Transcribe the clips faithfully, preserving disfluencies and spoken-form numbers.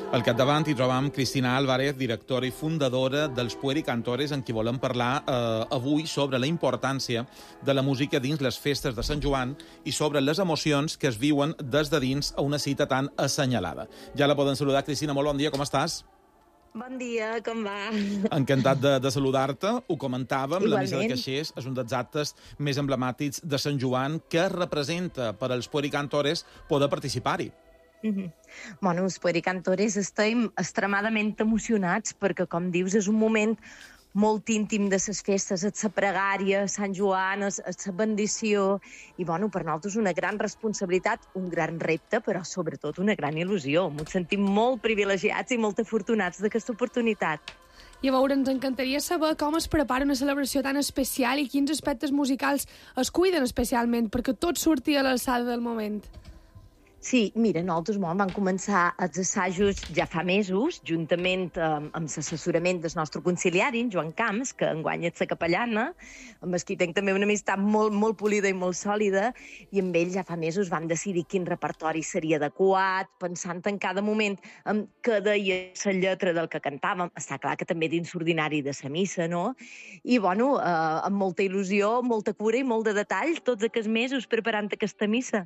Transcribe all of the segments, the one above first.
Al capdavant hi trobam Cristina Álvarez, directora i fundadora dels Pueri Cantores, en qui volem parlar eh, avui sobre la importància de la música dins les festes de Sant Joan i sobre les emocions que es viuen des de dins a una cita tan assenyalada. Ja la poden saludar, Cristina, molt bon dia, com estàs? Bon dia, com va? Encantat de, de saludar-te. Ho comentàvem, Igualment. La Missa de Caixers és un dels actes més emblemàtics de Sant Joan que representa per als Pueri Cantores poder participar-hi. Mm-hmm. Bueno, els Pueri Cantores estem extremadament emocionats perquè, com dius, és un moment molt íntim de les festes, és la pregària, Sant Joan, és la bendició, i bueno, per nosaltres una gran responsabilitat, un gran repte, però sobretot una gran il·lusió. Ens sentim molt privilegiats i molt afortunats d'aquesta oportunitat. I a veure, ens encantaria saber com es prepara una celebració tan especial i quins aspectes musicals es cuiden especialment perquè tot surti a l'alçada del moment. Sí, mira, nosaltres bon, vam començar els assajos ja fa mesos, juntament amb, amb l'assessorament del nostre conciliari, en Joan Camps, que enguany és la capellana, amb el qui tinc també una amistat molt, molt polida i molt sòlida, i amb ell ja fa mesos vam decidir quin repertori seria adequat, pensant en cada moment en què deia la lletra del que cantàvem. Està clar que també dins l'ordinari de la missa, no? I, bueno, eh, amb molta il·lusió, molta cura i molt de detall, tots aquests mesos preparant aquesta missa.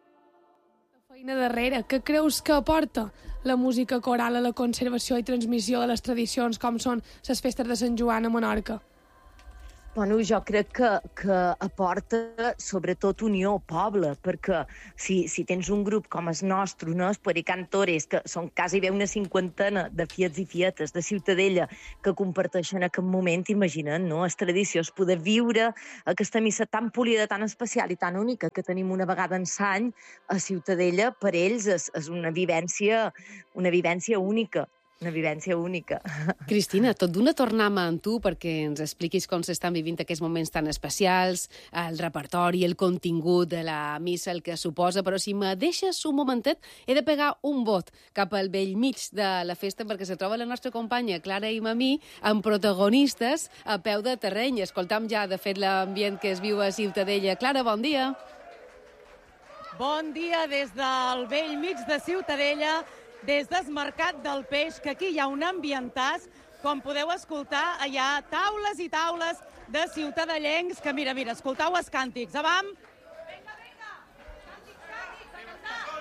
Feina darrere, què creus que aporta la música coral a la conservació i transmissió de les tradicions com són les festes de Sant Joan a Menorca? Bueno, jo crec que, que aporta sobretot unió, poble, perquè si, si tens un grup com el nostre, no? Els Pueri Cantores, que són quasi bé una cinquantena de fiets i fietes de Ciutadella que comparteixen aquest moment, imagina't, no? És tradició, és poder viure aquesta missa tan polida, tan especial i tan única que tenim una vegada en l'any a Ciutadella, per ells és, és una vivència, una vivència única. Una vivència única. Cristina, tot d'una tornem amb tu perquè ens expliquis com s'estan vivint aquests moments tan especials, el repertori, el contingut de la missa, el que suposa, però si me deixes un momentet, he de pegar un vot cap al vell mig de la festa perquè se troba la nostra companya Clara i Mamí amb protagonistes a peu de terreny. Escoltam ja, de fet, l'ambient que es viu a Ciutadella. Clara, bon dia. Bon dia des del vell mig de Ciutadella, des del Mercat del Peix, que aquí hi ha un ambientàs, com podeu escoltar, hi ha taules i taules de ciutadellencs, que mira, mira, escoltau els càntics, avam! Vinga, vinga! Càntics, càntics, a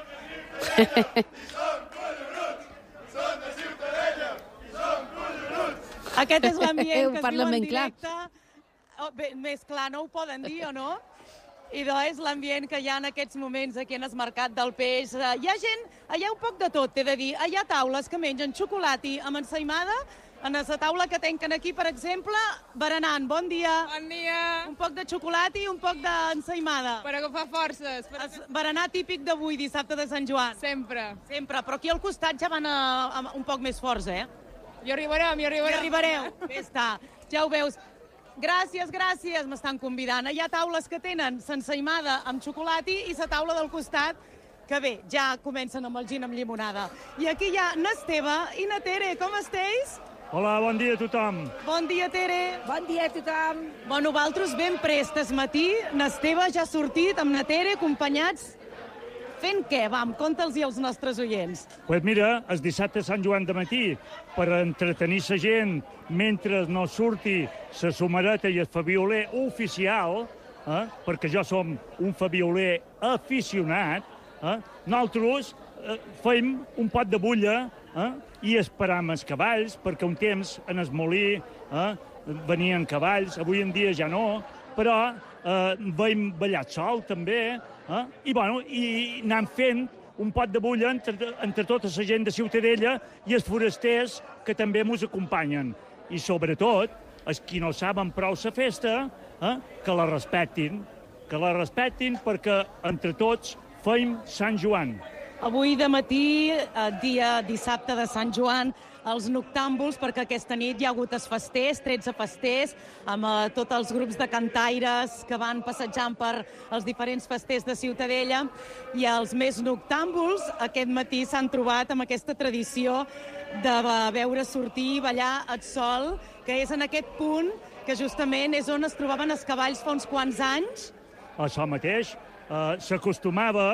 cantar! Som collonuts, som de Ciutadella, som collonuts! Aquest és l'ambient que es viu en directe. Oh, bé, més clar no ho poden dir, o no? I doncs l'ambient que hi ha en aquests moments aquí en el Mercat del Peix. Hi ha gent, hi ha un poc de tot, t'he de dir. Hi ha taules que mengen xocolati amb ensaïmada. En la taula que tenquen aquí, per exemple, berenant. Bon dia. Bon dia. Un poc de xocolati i un poc d'ensaïmada. Per agafar forces. Per... El berenar típic d'avui, dissabte de Sant Joan. Sempre. Sempre, però aquí al costat ja van a, a, un poc més forts, eh? Hi arribarem, hi arribarem. Hi arribareu. Bé està, ja ho veus. Gràcies, gràcies, m'estan convidant. Hi ha taules que tenen s'ensaïmada amb xocolati i la taula del costat, que bé, ja comencen amb el gin amb llimonada. I aquí hi ha n'Esteve i na Tere, com esteu? Hola, bon dia a tothom. Bon dia, Tere. Bon dia a tothom. Bueno, vosaltres ben prest es matí, n'Esteve ja ha sortit amb na Tere, acompanyats. Fent què? Vam, conta'ls-hi als nostres oients. Doncs pues mira, el dissabte Sant Joan de matí, per entretenir la gent mentre no surti la somareta i el fabioler oficial, eh, perquè jo som un fabioler aficionat, eh, nosaltres eh, fem un pot de bulla eh, i esperam els cavalls, perquè un temps en el molí eh, venien cavalls, avui en dia ja no, però eh, veiem ballat sol també, eh, i, bueno, i anem fent un pot de bulla entre, entre tota la gent de Ciutadella i els forasters que també ens acompanyen. I sobretot, els qui no saben prou la festa, eh, que la respectin, que la respectin perquè entre tots fem Sant Joan. Avui de matí, dia dissabte de Sant Joan, els noctàmbuls, perquè aquesta nit hi ha hagut els festers, tretze festers, amb eh, tots els grups de cantaires que van passejant per els diferents festers de Ciutadella, i els més noctàmbuls aquest matí s'han trobat amb aquesta tradició de veure sortir i ballar el sol, que és en aquest punt que justament és on es trobaven els cavalls fa uns quants anys. Això mateix, eh, s'acostumava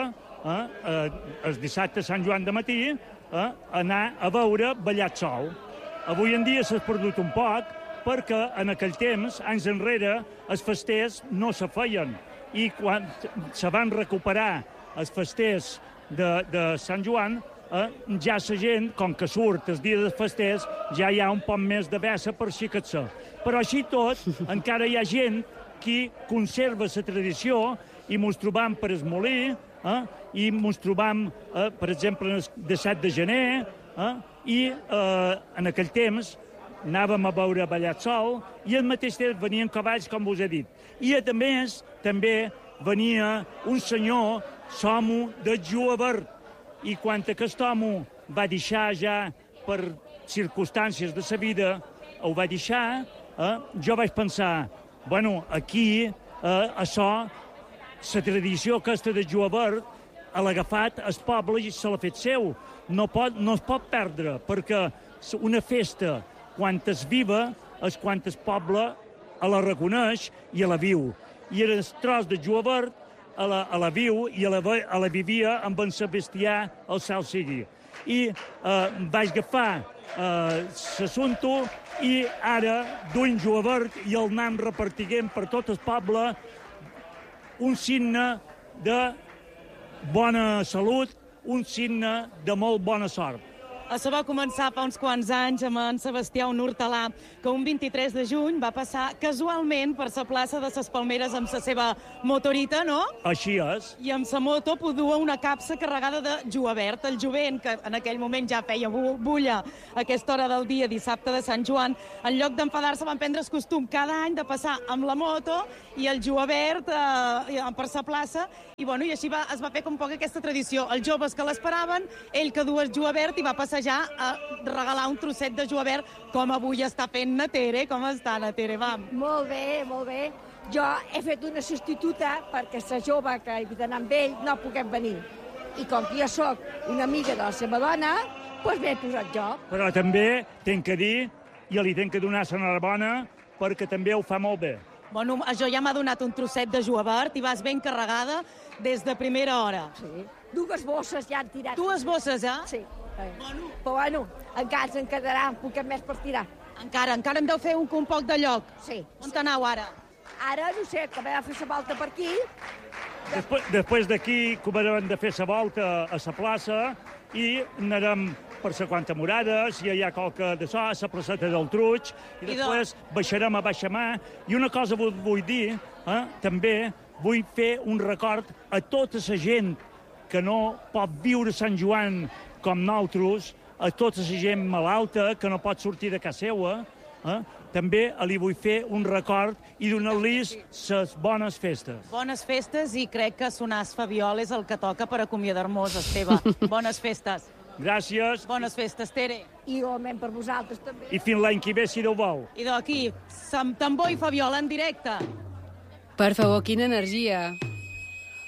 eh, eh, el dissabte Sant Joan de matí, eh, anar a veure ballat sol. Avui en dia s'ha perdut un poc perquè en aquell temps, anys enrere, els festers no se feien. I quan se van recuperar els festers de, de Sant Joan, eh, ja la gent, com que surt els dies dels festers, ja hi ha un poc més de vessa per xicar-se. Però així tot, encara hi ha gent que conserva la tradició i mos trobam per el molí, eh, i mos trobam, eh, per exemple, el set de gener, eh, i eh, en aquell temps anàvem a veure ballat sol i al mateix temps venien cavalls, com us he dit. I, a més, també venia un senyor, l'homo de Julivert. I quan aquest home va deixar ja per circumstàncies de sa vida, ho va deixar, eh, jo vaig pensar, bueno, aquí, eh, això, la tradició aquesta de Julivert, l'ha agafat el poble i se l'ha fet seu. No, pot, no es pot perdre, perquè una festa, quan es viva, és quan el poble la reconeix i la viu. I era el tros de Julivert, a la, a la viu i a la, a la vivia amb en Sebastià, el cel sigui. I eh, vaig agafar l'assumpte eh, i ara duim Julivert i el nam repartiguem per tot el poble un signe de bona salut, un signe de molt bona sort. Això va començar fa uns quants anys amb en Sebastià, un hortelà, que un vint-i-tres de juny va passar casualment per la plaça de ses Palmeres amb la seva motorita, no? Així és. I amb sa moto podua una capsa carregada de Julivert. El jovent, que en aquell moment ja feia bu bulla a aquesta hora del dia, dissabte de Sant Joan, en lloc d'enfadar-se van prendre el costum cada any de passar amb la moto i el Julivert eh, per sa plaça, i, bueno, i així va, es va fer com poc aquesta tradició. Els joves que l'esperaven, ell que dues Julivert i va passar ja a regalar un trosset de Julivert, com avui està fent na Tere. Com està, na Tere? Va. Molt bé, molt bé. Jo he fet una substituta perquè la jove que he d'anar amb ell no puguem venir. I com que jo sóc una amiga de la seva dona, doncs m'he posat jo. Però també tinc que dir, i li tinc que donar l'enhorabona, perquè també ho fa molt bé. Bueno, això ja m'ha donat un trosset de Julivert i vas ben carregada des de primera hora. Sí. Dues bosses ja han tirat. Dues bosses, eh? Sí. Bueno. Però bueno, encara ens en quedarà un poquet més per tirar. Encara, encara hem de fer un, un poc de lloc. Sí. On t'anau ara? Ara, no sé, com hem de fer la volta per aquí. Després, després d'aquí començarem de fer la volta a la plaça i anarem per la Quanta Morada, si hi ha qualque de so, a la placeta del Truig, i després baixarem a Baixamà. I una cosa vull, vull dir, eh, també vull fer un record a tota la gent que no pot viure Sant Joan com nosaltres, a tota la gent malalta que no pot sortir de casa seva, eh, també li vull fer un record i donar-los les bones festes. Bones festes, i crec que sonar el Fabiol és el que toca per acomiadar-nos, Esteve. Bones festes. Gràcies. Bones festes, Tere. I igualment per vosaltres també. I fins l'any que ve, si Déu vol. I d'aquí, tambor i Fabiol en directe. Per favor, quina energia.